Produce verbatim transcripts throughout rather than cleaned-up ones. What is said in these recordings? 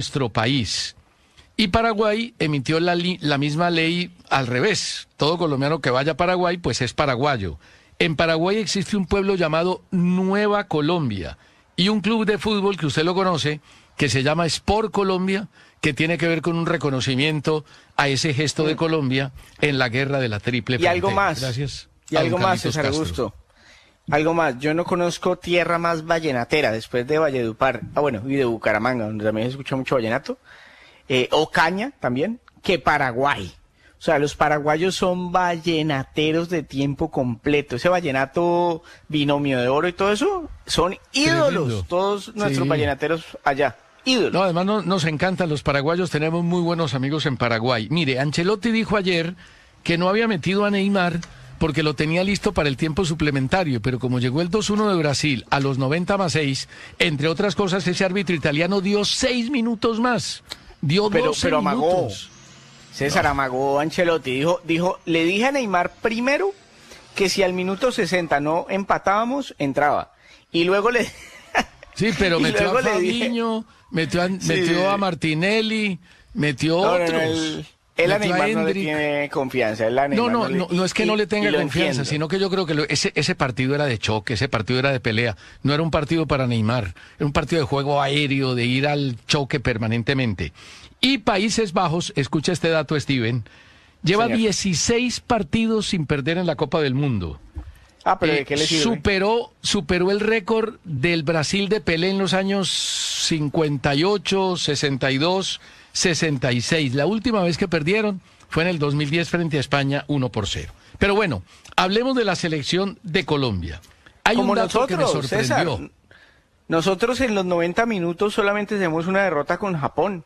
nuestro país. Y Paraguay emitió la, la misma ley al revés. Todo colombiano que vaya a Paraguay, pues es paraguayo. En Paraguay existe un pueblo llamado Nueva Colombia y un club de fútbol que usted lo conoce, que se llama Sport Colombia, que tiene que ver con un reconocimiento a ese gesto de Colombia en la guerra de la Triple Frontera. Y algo más. Gracias. Y algo más, César Augusto. Algo más. Yo no conozco tierra más vallenatera después de Valledupar, ah bueno, y de Bucaramanga, donde también se escucha mucho vallenato, eh, Ocaña también, que Paraguay. O sea, los paraguayos son vallenateros de tiempo completo. Ese vallenato binomio de oro y todo eso, son ídolos, todos nuestros sí. vallenateros allá. Ídolos. No, además no, nos encantan los paraguayos, tenemos muy buenos amigos en Paraguay. Mire, Ancelotti dijo ayer que no había metido a Neymar porque lo tenía listo para el tiempo suplementario, pero como llegó el dos uno de Brasil a los noventa más seis, entre otras cosas, ese árbitro italiano dio seis minutos más. Dio pero, doce pero amagó. minutos. César no. amagó Ancelotti, dijo, dijo, le dije a Neymar primero que si al minuto sesenta no empatábamos, entraba. Y luego le... Sí, pero metió a Fabinho, metió, a, sí, metió a Martinelli, metió no, otros. No, no, él, él a Neymar a no le tiene confianza. Él a Neymar no, no, no, no, le, no es que y, no le tenga confianza, entiendo. sino que yo creo que lo, ese, ese partido era de choque, ese partido era de pelea. No era un partido para Neymar, era un partido de juego aéreo, de ir al choque permanentemente. Y Países Bajos, escucha este dato, Steven, lleva Señor. dieciséis partidos sin perder en la Copa del Mundo. Ah, pero ¿de qué le sirve? Superó, superó el récord del Brasil de Pelé en los años cincuenta y ocho, sesenta y dos, sesenta y seis. La última vez que perdieron fue en el dos mil diez frente a España, uno por cero. Pero bueno, hablemos de la selección de Colombia. Hay Como un dato nosotros, que me sorprendió. César, nosotros en los noventa minutos solamente tenemos una derrota con Japón,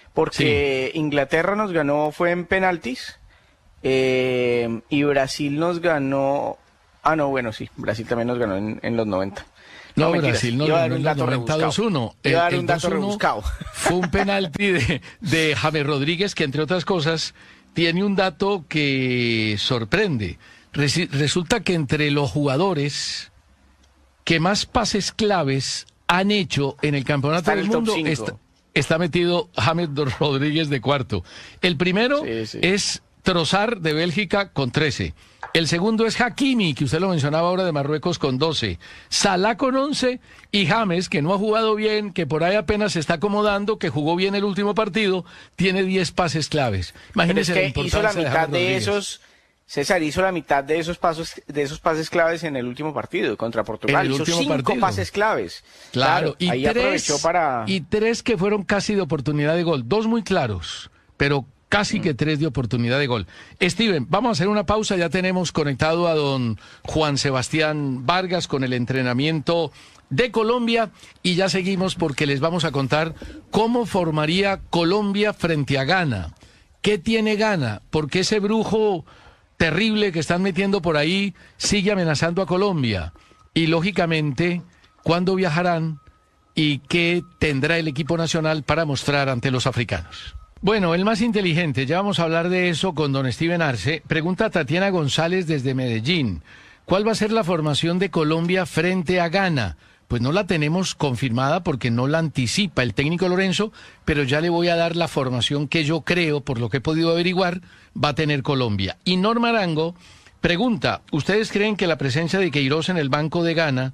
porque sí. Inglaterra nos ganó, fue en penaltis, eh, y Brasil nos ganó... Ah, no, bueno, sí, Brasil también nos ganó en, en los noventa. No, no Brasil no ganó en los noventa dos uno. Iba a dar un dato rebuscado. Fue un penalti de, de James Rodríguez, que entre otras cosas tiene un dato que sorprende. Resi- resulta que entre los jugadores que más pases claves han hecho en el campeonato del mundo está, está metido James Rodríguez de cuarto. El primero sí, sí. es Trossard de Bélgica con trece. El segundo es Hakimi, que usted lo mencionaba ahora, de Marruecos, con doce. Salah con once y James, que no ha jugado bien, que por ahí apenas se está acomodando, que jugó bien el último partido, tiene diez pases claves. Imagínese Pero es que la hizo la importancia mitad de, de esos, César, hizo la mitad de esos pasos, de esos pases claves en el último partido contra Portugal. En el hizo último cinco partido. pases claves. Claro, claro y ahí tres, aprovechó para... y tres que fueron casi de oportunidad de gol. Dos muy claros, pero casi que tres de oportunidad de gol. Steven, vamos a hacer una pausa, ya tenemos conectado a don Juan Sebastián Vargas con el entrenamiento de Colombia y ya seguimos porque les vamos a contar cómo formaría Colombia frente a Ghana. ¿Qué tiene Ghana? Porque ese brujo terrible que están metiendo por ahí sigue amenazando a Colombia. Y lógicamente, ¿cuándo viajarán y qué tendrá el equipo nacional para mostrar ante los africanos? Bueno, el más inteligente, ya vamos a hablar de eso con don Steven Arce. Pregunta a Tatiana González desde Medellín. ¿Cuál va a ser la formación de Colombia frente a Ghana? Pues no la tenemos confirmada porque no la anticipa el técnico Lorenzo, pero ya le voy a dar la formación que yo creo, por lo que he podido averiguar, va a tener Colombia. Y Norma Arango pregunta, ¿ustedes creen que la presencia de Queiroz en el banco de Ghana,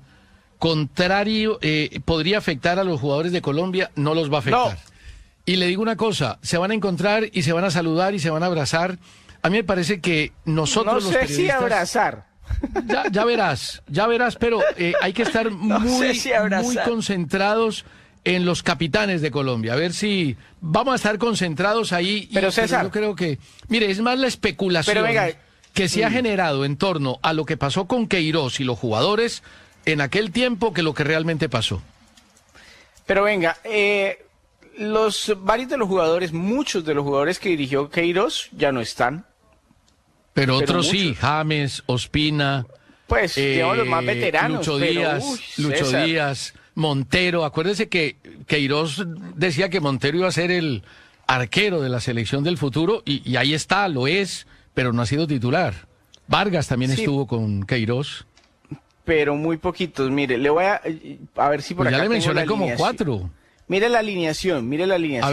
contrario, eh, podría afectar a los jugadores de Colombia? No los va a afectar. No. Y le digo una cosa, se van a encontrar y se van a saludar y se van a abrazar. A mí me parece que nosotros no los sé periodistas... si abrazar. Ya, ya verás, ya verás, pero eh, hay que estar no muy, sé si muy concentrados en los capitanes de Colombia. A ver si vamos a estar concentrados ahí. Pero y, César... Pero yo creo que... Mire, es más la especulación pero venga, que se ha generado en torno a lo que pasó con Queiroz y los jugadores en aquel tiempo que lo que realmente pasó. Pero venga, eh... los varios de los jugadores, muchos de los jugadores que dirigió Queiroz ya no están. Pero, pero otros muchos. sí, James, Ospina. Pues, eh, digamos, los más veteranos. Lucho pero, Díaz, uy, Lucho César. Díaz, Montero. Acuérdese que Queiroz decía que Montero iba a ser el arquero de la selección del futuro y, y ahí está, lo es, pero no ha sido titular. Vargas también sí. estuvo con Queiroz. Pero muy poquitos, mire, le voy a, a ver si por pues acá ya le tengo mencioné la como alineación. cuatro. Mire la alineación, mire la alineación.